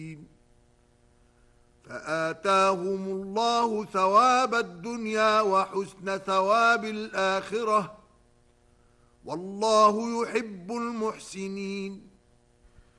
فآتاهم الله ثواب الدنيا وحسن ثواب الآخرة والله يحب المحسنين